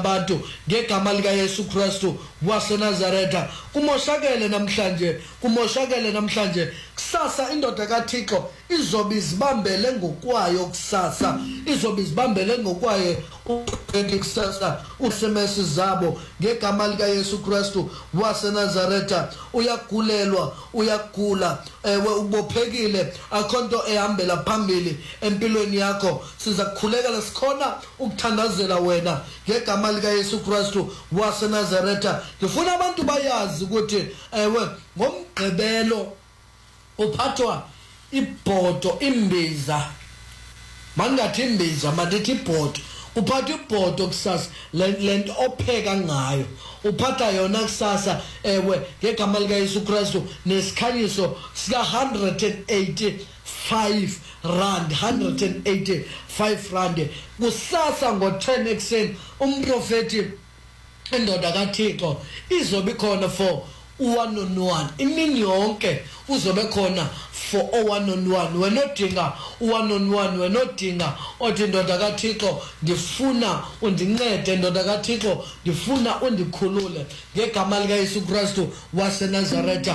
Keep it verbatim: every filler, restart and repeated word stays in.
zabantu ngegama lika Yesu Kristu waseNazaretha. Kumoshakele namhlanje, kumoshakele namhlanje. Kusasa indoda kaThixo izobe izibambele ngokwayo kusasa, izobe izibambele ngokwayo kusasa usemesi zabo ngegama lika Yesu Kristu waseNazaretha. Uyagulelwa, uyagula, ewe ubophekile, akhonto ehambela phambili empilweni yakho. Siza kukhulekela sikhona ukuthandazela wena ngegama lika Yesu Kristu waseNazaretha. Ngifuna abantu bayazi ukuthi ewe ngomgqibelo uphathwa ibhodo, imbiza, mangathi imbiza mandithi ibhodo, uphatha ibhodo kusasa, lento opheka ngayo uphatha yona kusasa ewe ngegama lika Yesu Kristu nesikhanyiso sika one hundred eighty-five rand, one hundred eighty-five rand kusasa ngo ten ekuseni. Umprofeti indoda kaThixo izobe khona for one on one, imini yonke uzobe khona for one on one. Wena odinga one on one, wena odinga othi indoda kaThixo ndifuna undincede, indoda kaThixo ndifuna undikhulule ngegama lika Yesu Kristu waseNazaretha.